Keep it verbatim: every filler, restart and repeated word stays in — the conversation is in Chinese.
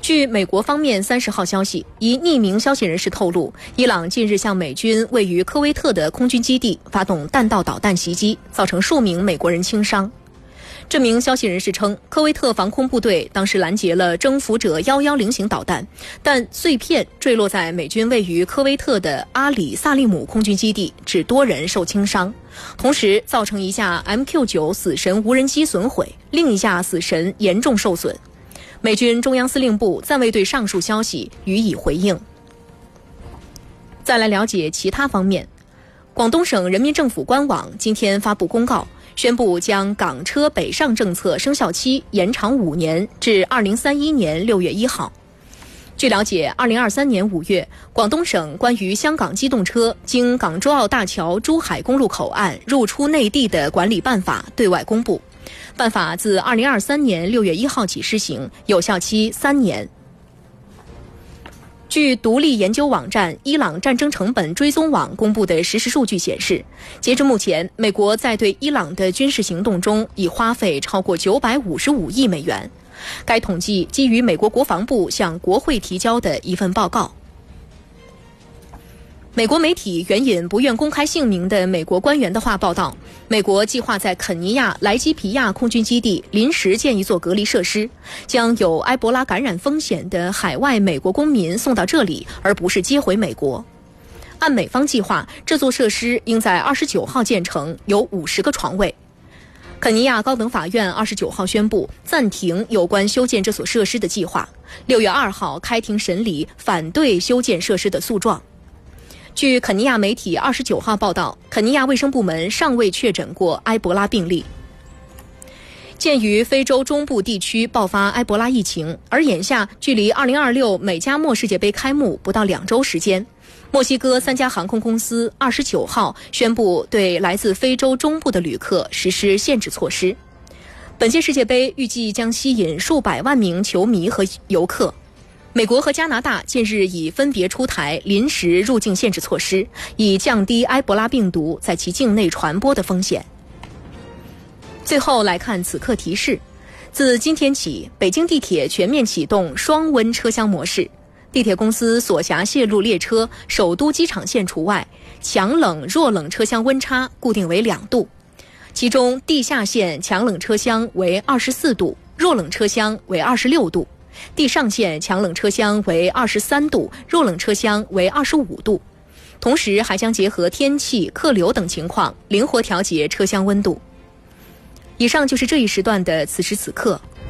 据美国方面三十号消息，一匿名消息人士透露，伊朗近日向美军位于科威特的空军基地发动弹道导弹袭击，造成数名美国人轻伤。这名消息人士称，科威特防空部队当时拦截了征服者一一零型导弹，但碎片坠落在美军位于科威特的阿里萨利姆空军基地，致多人受轻伤，同时造成一架 M Q 九 死神无人机损毁，另一架死神严重受损。美军中央司令部暂未对上述消息予以回应。再来了解其他方面，广东省人民政府官网今天发布公告，宣布将港车北上政策生效期延长五年至二零三一年六月一号。据了解，二零二三年五月，广东省关于香港机动车经港珠澳大桥珠海公路口岸入出内地的管理办法对外公布。办法自二零二三年六月一号起施行，有效期三年。据独立研究网站伊朗战争成本追踪网公布的实时数据显示，截至目前，美国在对伊朗的军事行动中已花费超过九百五十五亿美元。该统计基于美国国防部向国会提交的一份报告。美国媒体援引不愿公开姓名的美国官员的话报道，美国计划在肯尼亚莱基皮亚空军基地临时建一座隔离设施，将有埃博拉感染风险的海外美国公民送到这里，而不是接回美国。按美方计划，这座设施应在二十九号建成，有五十个床位。肯尼亚高等法院二十九号宣布暂停有关修建这所设施的计划，六月二号开庭审理反对修建设施的诉状。据肯尼亚媒体二十九号报道，肯尼亚卫生部门尚未确诊过埃博拉病例。鉴于非洲中部地区爆发埃博拉疫情，而眼下距离二零二六美加墨世界杯开幕不到两周时间，墨西哥三家航空公司二十九号宣布对来自非洲中部的旅客实施限制措施。本届世界杯预计将吸引数百万名球迷和游客。美国和加拿大近日已分别出台临时入境限制措施，以降低埃博拉病毒在其境内传播的风险。最后来看此刻提示，自今天起，北京地铁全面启动双温车厢模式，地铁公司所辖线路列车首都机场线除外，强冷弱冷车厢温差固定为两度，其中地下线强冷车厢为二十四度，弱冷车厢为二十六度，地上线强冷车厢为二十三度，弱冷车厢为二十五度。同时还将结合天气、客流等情况，灵活调节车厢温度。以上就是这一时段的此时此刻，